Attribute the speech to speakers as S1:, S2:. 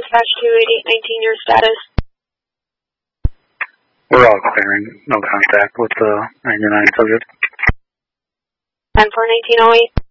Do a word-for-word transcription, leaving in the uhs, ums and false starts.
S1: dispatch two eighty-eight nineteen, your status?
S2: We're all clearing, no contact with the ninety-nine subject.
S1: ten four nineteen oh eight.